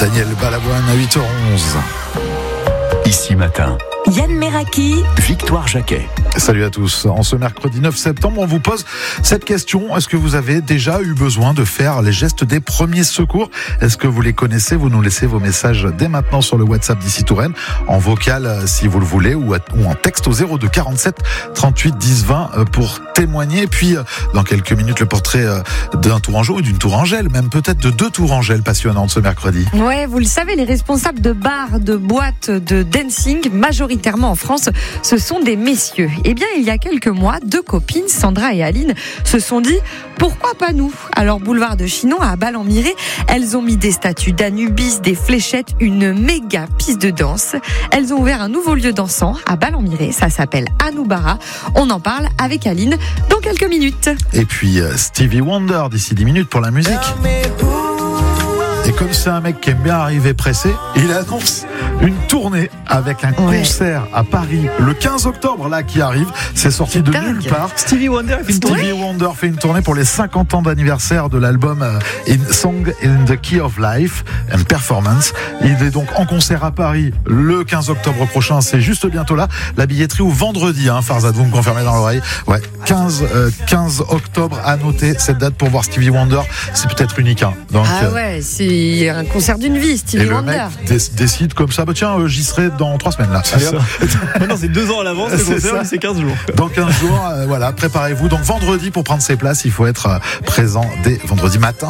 Daniel Balavoine à 8h11. Ici matin, Yann Meraki, Victoire Jacquet. Salut à tous. En ce mercredi 9 septembre, on vous pose cette question. Est-ce que vous avez déjà eu besoin de faire les gestes des premiers secours? Est-ce que vous les connaissez? Vous nous laissez vos messages dès maintenant sur le WhatsApp d'Ici Touraine, en vocal si vous le voulez, ou en texte au 02 47 38 10 20 pour témoigner. Et puis, dans quelques minutes, le portrait d'un Tourangeau et d'une Tourangelle, même peut-être de deux Tourangelles passionnantes ce mercredi. Ouais, vous le savez, les responsables de bars, de boîtes, de dancing, majoritairement en France, ce sont des messieurs. Eh bien, il y a quelques mois, deux copines, Sandra et Aline, se sont dit « Pourquoi pas nous ?» Alors, boulevard de Chinon, à Bâle-en-Miré, elles ont mis des statues d'Anubis, des fléchettes, une méga piste de danse. Elles ont ouvert un nouveau lieu dansant à Bâle-en-Miré, ça s'appelle Anoubara. On en parle avec Aline dans quelques minutes. Et puis, Stevie Wonder, d'ici 10 minutes pour la musique. Et comme c'est un mec qui aime bien arriver pressé, il annonce une tournée avec un concert à Paris le 15 octobre là qui arrive. C'est sorti de nulle part. Stevie Wonder fait une tournée pour les 50 ans d'anniversaire de l'album In Song in the Key of Life and Performance. Il est donc en concert à Paris le 15 octobre prochain. C'est juste bientôt là. La billetterie ouvre vendredi. Farzad, vous me confirmez dans l'oreille. Ouais, 15 octobre à noter cette date pour voir Stevie Wonder. C'est peut-être unique. Donc, c'est un concert d'une vie, Stevie Wonder. Et le mec décide comme ça, j'y serai dans 3 semaines là. Maintenant c'est 2 ans à l'avance, le concert, c'est 15 jours. Dans 15 jours, préparez-vous. Donc vendredi, pour prendre ses places, il faut être présent dès vendredi matin.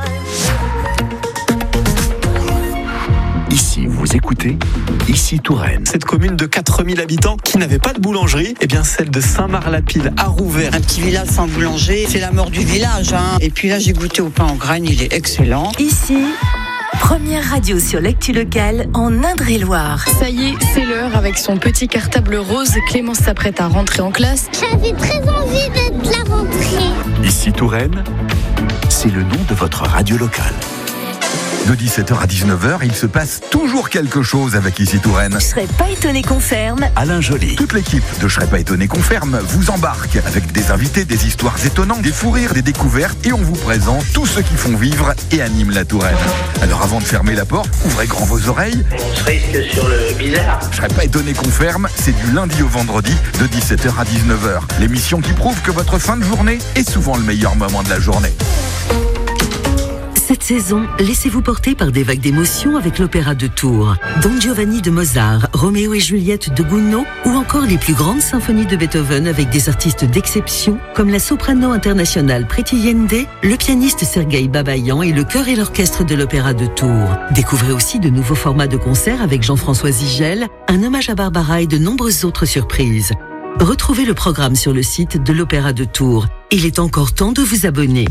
Ici, vous écoutez Ici Touraine. Cette commune de 4000 habitants qui n'avait pas de boulangerie, celle de Saint-Marc-la-Pile à Rouvert. Un petit village sans boulanger, c'est la mort du village. Et puis là, j'ai goûté au pain en graines, il est excellent. Ici, première radio sur l'actu locale en Indre-et-Loire. Ça y est, c'est l'heure. Avec son petit cartable rose, Clémence s'apprête à rentrer en classe. J'avais très envie d'être la rentrée. Ici Touraine, c'est le nom de votre radio locale. De 17h à 19h, il se passe toujours quelque chose avec Ici Touraine. Je serais pas étonné confirme. Alain Joly. Toute l'équipe de Je serais pas étonné confirme vous embarque avec des invités, des histoires étonnantes, des fous rires, des découvertes et on vous présente tous ceux qui font vivre et animent la Touraine. Alors avant de fermer la porte, ouvrez grand vos oreilles. On se risque sur le bizarre. Je serais pas étonné confirme, c'est du lundi au vendredi de 17h à 19h. L'émission qui prouve que votre fin de journée est souvent le meilleur moment de la journée. Cette saison, laissez-vous porter par des vagues d'émotions avec l'opéra de Tours. Don Giovanni de Mozart, Roméo et Juliette de Gounod ou encore les plus grandes symphonies de Beethoven avec des artistes d'exception comme la soprano internationale Priti Yende, le pianiste Sergueï Babayan et le chœur et l'orchestre de l'opéra de Tours. Découvrez aussi de nouveaux formats de concerts avec Jean-François Zigel, un hommage à Barbara et de nombreuses autres surprises. Retrouvez le programme sur le site de l'Opéra de Tours. Il est encore temps de vous abonner.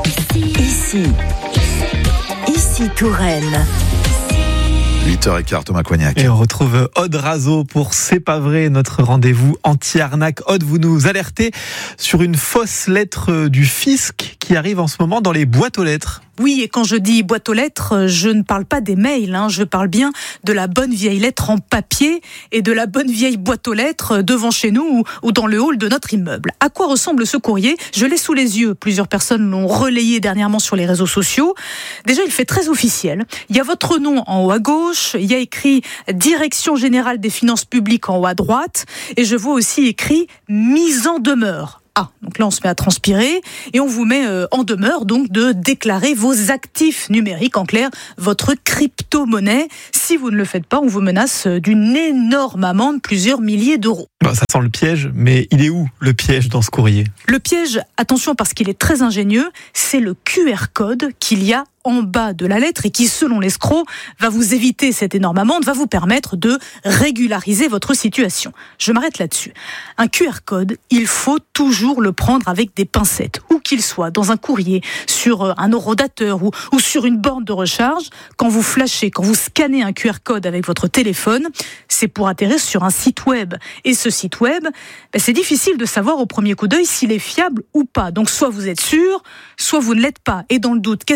Ici Touraine. 8h15, Thomas Coignac. Et on retrouve Aude Razo pour C'est pas vrai, notre rendez-vous anti-arnaque. Aude, vous nous alertez sur une fausse lettre du fisc qui arrive en ce moment dans les boîtes aux lettres. Oui, et quand je dis boîte aux lettres, je ne parle pas des mails, je parle bien de la bonne vieille lettre en papier et de la bonne vieille boîte aux lettres devant chez nous ou dans le hall de notre immeuble. À quoi ressemble ce courrier ? Je l'ai sous les yeux. Plusieurs personnes l'ont relayé dernièrement sur les réseaux sociaux. Déjà, il fait très officiel. Il y a votre nom en haut à gauche, il y a écrit Direction Générale des Finances Publiques en haut à droite, et je vois aussi écrit Mise en demeure. Donc là on se met à transpirer et on vous met en demeure donc de déclarer vos actifs numériques, en clair votre crypto-monnaie. Si vous ne le faites pas, on vous menace d'une énorme amende, plusieurs milliers d'euros. Ça sent le piège, mais il est où le piège dans ce courrier ? Le piège, attention parce qu'il est très ingénieux, c'est le QR code qu'il y a en bas de la lettre et qui, selon l'escroc, va vous éviter cette énorme amende, va vous permettre de régulariser votre situation. Je m'arrête là-dessus. Un QR code, il faut toujours le prendre avec des pincettes, où qu'il soit, dans un courrier, sur un horodateur ou sur une borne de recharge. Quand vous flashez, quand vous scannez un QR code avec votre téléphone, c'est pour atterrir sur un site web. Et ce site web, c'est difficile de savoir au premier coup d'œil s'il est fiable ou pas. Donc soit vous êtes sûr, soit vous ne l'êtes pas. Et dans le doute, qu'est-ce qu'on fait ?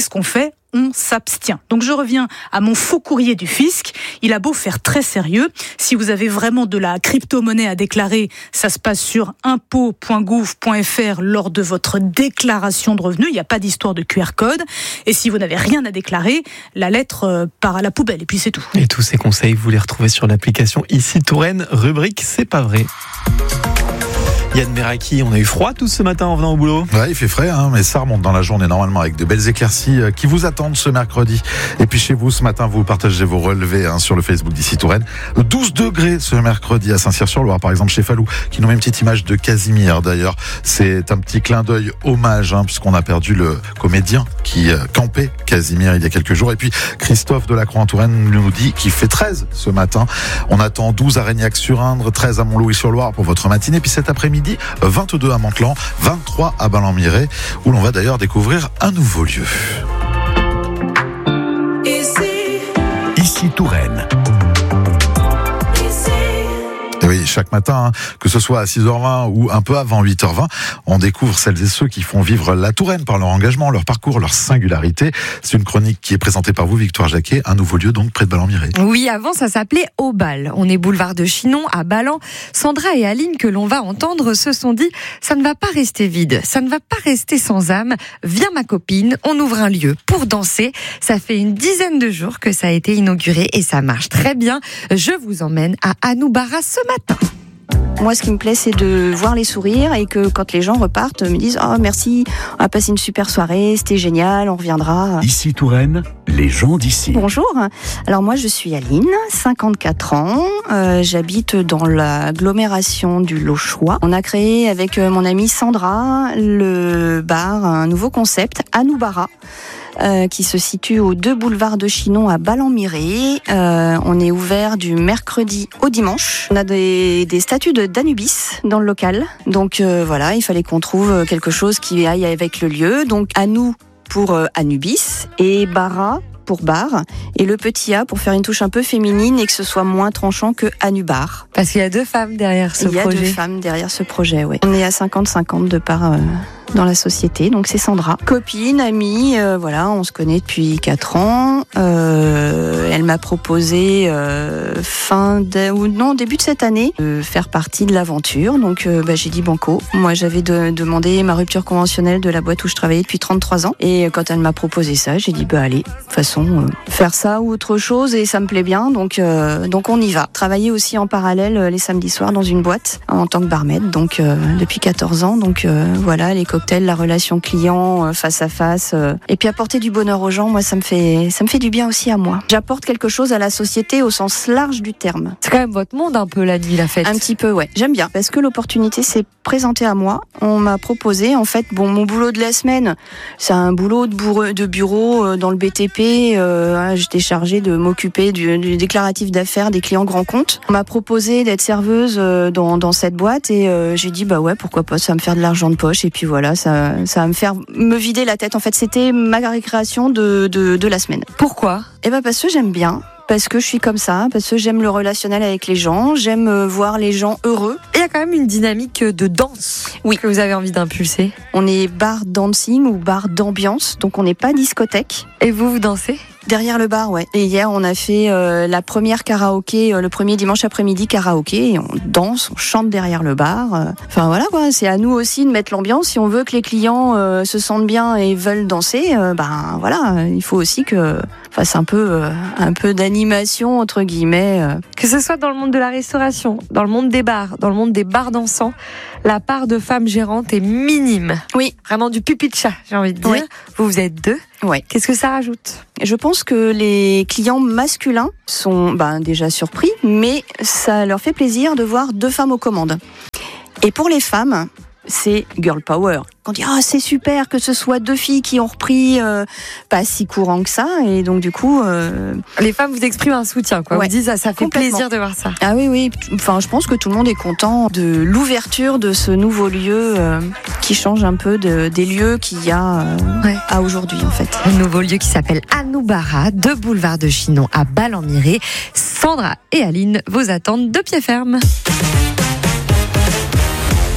on s'abstient. Donc je reviens à mon faux courrier du fisc. Il a beau faire très sérieux. Si vous avez vraiment de la crypto-monnaie à déclarer, ça se passe sur impôt.gouv.fr lors de votre déclaration de revenus. Il n'y a pas d'histoire de QR code. Et si vous n'avez rien à déclarer, la lettre part à la poubelle et puis c'est tout. Et tous ces conseils, vous les retrouvez sur l'application Ici Touraine, rubrique C'est pas vrai. Yann Meraki, on a eu froid tous ce matin en venant au boulot. Ouais, il fait frais, mais ça remonte dans la journée normalement avec de belles éclaircies qui vous attendent ce mercredi. Et puis chez vous, ce matin, vous partagez vos relevés sur le Facebook d'Ici Touraine. 12 degrés ce mercredi à Saint-Cyr-sur-Loire, par exemple chez Falou, qui nous met une petite image de Casimir d'ailleurs. C'est un petit clin d'œil hommage, puisqu'on a perdu le comédien qui campait Casimir il y a quelques jours. Et puis Christophe de la Croix-en-Touraine nous dit qu'il fait 13 ce matin. On attend 12 à Reignac-sur-Indre, 13 à Montlouis-sur-Loire pour votre matinée. Puis cet après-midi, 22 à Mantelan, 23 à Ballon-Miré, où l'on va d'ailleurs découvrir un nouveau lieu. Ici Touraine. Et oui, chaque matin, que ce soit à 6h20 ou un peu avant 8h20, on découvre celles et ceux qui font vivre la Touraine par leur engagement, leur parcours, leur singularité. C'est une chronique qui est présentée par vous, Victoire Jacquet, un nouveau lieu donc près de Ballon-Miré. Oui, avant ça s'appelait Au Bal. On est boulevard de Chinon à Ballan. Sandra et Aline que l'on va entendre se sont dit ça ne va pas rester vide, ça ne va pas rester sans âme. Viens ma copine, on ouvre un lieu pour danser. Ça fait une dizaine de jours que ça a été inauguré et ça marche très bien. Je vous emmène à Anoubara ce matin. Moi, ce qui me plaît, c'est de voir les sourires et que quand les gens repartent, me disent « Oh, merci, on a passé une super soirée, c'était génial, on reviendra. » Ici Touraine, les gens d'ici. Bonjour, alors moi je suis Aline, 54 ans, j'habite dans l'agglomération du Lochois. On a créé avec mon amie Sandra le bar, un nouveau concept, Anoubara. Qui se situe aux 2 boulevards de Chinon à Ballon-Miré. On est ouvert du mercredi au dimanche. On a des statues d'Anubis dans le local. Donc voilà, il fallait qu'on trouve quelque chose qui aille avec le lieu. Donc Anou pour Anubis et Bara pour bar, et le petit A pour faire une touche un peu féminine et que ce soit moins tranchant que Anubar. Parce qu'il y a 2 femmes derrière ce projet. Il y a 2 femmes derrière ce projet, oui. On est à 50-50 de part dans la société, donc c'est Sandra. Copine, amie, voilà, on se connaît depuis 4 ans. Elle m'a proposé début de cette année de faire partie de l'aventure, donc j'ai dit banco. Moi j'avais demandé ma rupture conventionnelle de la boîte où je travaillais depuis 33 ans, et quand elle m'a proposé ça, j'ai dit allez, de toute façon faire ça ou autre chose, et ça me plaît bien, donc on y va. Travailler aussi en parallèle les samedis soirs dans une boîte en tant que barmaid, donc depuis 14 ans, donc voilà, les cocktails, la relation client face à face, et puis apporter du bonheur aux gens, moi ça me fait du bien aussi à moi. J'apporte quelque chose à la société au sens large du terme. C'est quand même votre monde un peu la nuit, la fête. Un petit peu, ouais. J'aime bien parce que l'opportunité s'est présentée à moi. On m'a proposé, en fait, mon boulot de la semaine, c'est un boulot de bureau dans le BTP. J'étais chargée de m'occuper du déclaratif d'affaires des clients grands comptes. On m'a proposé d'être serveuse dans cette boîte et j'ai dit ouais, pourquoi pas, ça va me faire de l'argent de poche et puis voilà, ça va me faire me vider la tête. En fait, c'était ma récréation de la semaine. Pourquoi ? Parce que j'aime bien. Parce que je suis comme ça, parce que j'aime le relationnel avec les gens, j'aime voir les gens heureux. Il y a quand même une dynamique de danse, oui, que vous avez envie d'impulser. On est bar dancing ou bar d'ambiance, donc on n'est pas discothèque. Et vous dansez ? Derrière le bar, ouais. Et hier, on a fait la première karaoké, le premier dimanche après-midi karaoké, et on danse, on chante derrière le bar. Enfin voilà quoi, c'est à nous aussi de mettre l'ambiance. Si on veut que les clients se sentent bien et veulent danser, voilà, il faut aussi que fasse un peu d'animation entre guillemets. Que ce soit dans le monde de la restauration, dans le monde des bars, dans le monde des bars dansants, la part de femmes gérantes est minime. Oui, vraiment du pipi de chat, j'ai envie de dire. Oui. Vous êtes 2. Ouais. Qu'est-ce que ça rajoute ? Je pense que les clients masculins sont déjà surpris, mais ça leur fait plaisir de voir 2 femmes aux commandes. Et pour les femmes, c'est girl power. On dit c'est super que ce soit 2 filles qui ont repris pas si courant que ça, et donc du coup les femmes vous expriment un soutien quoi. Ouais, vous disent ça fait plaisir de voir ça. Ah oui, enfin je pense que tout le monde est content de l'ouverture de ce nouveau lieu qui change un peu des lieux qu'il y a à aujourd'hui en fait. Un nouveau lieu qui s'appelle Anoubara, 2 boulevards de Chinon à Ballon-Miré. Sandra et Aline vous attendent de pied ferme.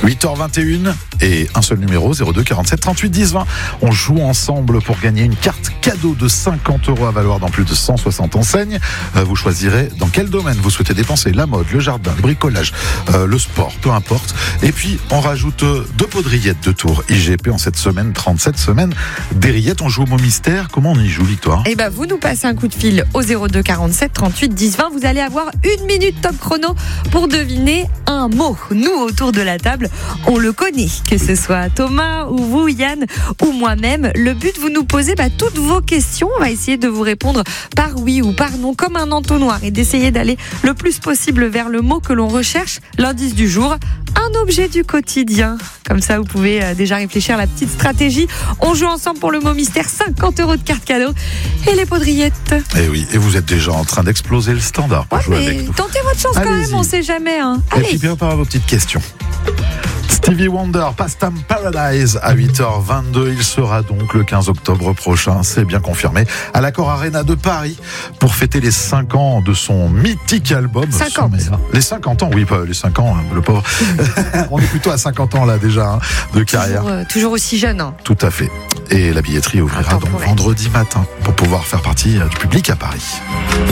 8h21 et un seul numéro, 02 47 38 10 20. On joue ensemble pour gagner une carte cadeau de 50 € à valoir dans plus de 160 enseignes. Vous choisirez dans quel domaine vous souhaitez dépenser: la mode, le jardin, le bricolage, le sport, peu importe. Et puis on rajoute 2 pots de rillettes de Tours IGP en cette semaine, 37 semaines des rillettes. On joue au mot mystère. Comment on y joue, Victoire? Eh ben, vous nous passez un coup de fil au 02 47 38 10 20. Vous allez avoir 1 minute top chrono pour deviner un mot. Nous, autour de la table, on le connaît, que ce soit Thomas ou vous, Yann, ou moi-même. Le but, vous nous posez toutes vos questions. On va essayer de vous répondre par oui ou par non, comme un entonnoir, et d'essayer d'aller le plus possible vers le mot que l'on recherche. L'indice du jour, un objet du quotidien. Comme ça, vous pouvez déjà réfléchir à la petite stratégie. On joue ensemble pour le mot mystère, 50 € de carte cadeau et les pots de rillettes. Et oui, et vous êtes déjà en train d'exploser le standard pour jouer avec nous. Tentez votre chance quand même, on sait jamais. Et puis préparez vos petites questions. Stevie Wonder, Pastime Paradise à 8h22. Il sera donc le 15 octobre prochain, c'est bien confirmé, à l'Accor Arena de Paris pour fêter les 5 ans de son mythique album. 50. Les 50 ans, oui, pas les 5 ans, le pauvre. On est plutôt à 50 ans là déjà de carrière. Toujours aussi jeune. Tout à fait. Et la billetterie ouvrira donc vendredi matin pour pouvoir faire partie du public à Paris.